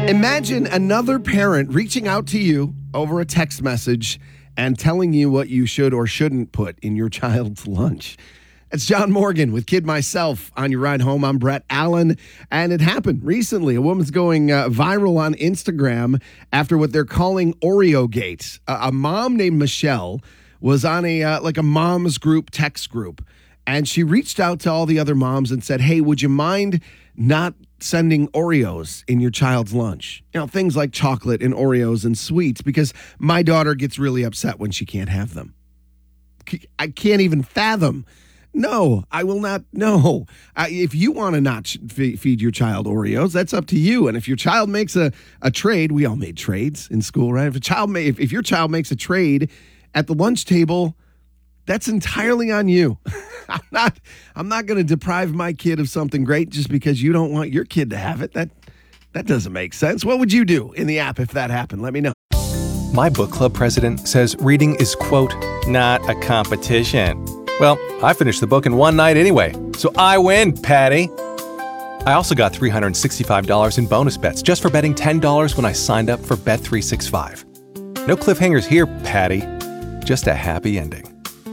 Imagine another parent reaching out to you over a text message and telling you what you should or shouldn't put in your child's lunch. It's John Morgan with Kid Myself on your ride home. I'm Brett Allen, and it happened recently. A woman's going viral on Instagram after what they're calling Oreo Gate. A mom named Michelle was on a mom's group text group, and she reached out to all the other moms and said, "Hey, would you mind not sending Oreos in your child's lunch? You know, things like chocolate and Oreos and sweets, because my daughter gets really upset when she can't have them." I can't even fathom. No, I will not. No. If you want to not feed your child Oreos, that's up to you. And if your child makes a trade, we all made trades in school, right? If your child makes a trade at the lunch table, that's entirely on you. I'm not going to deprive my kid of something great just because you don't want your kid to have it. That doesn't make sense. What would you do in the app if that happened? Let me know. My book club president says reading is, quote, not a competition. Well, I finished the book in one night anyway, so I win, Patty. I also got $365 in bonus bets just for betting $10 when I signed up for Bet365. No cliffhangers here, Patty. Just a happy ending.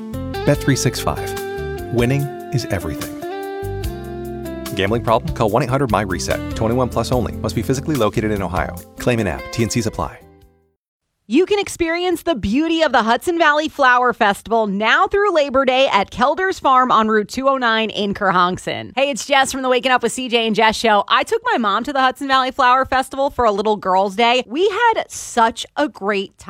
Bet365. Winning is everything. Gambling problem? Call 1-800-MY-RESET. 21 plus only. Must be physically located in Ohio. Claim in app. T&Cs apply. You can experience the beauty of the Hudson Valley Flower Festival now through Labor Day at Kelder's Farm on Route 209 in Kerhonkson. Hey, it's Jess from the Waking Up with CJ and Jess show. I took my mom to the Hudson Valley Flower Festival for a little girls' day. We had such a great time.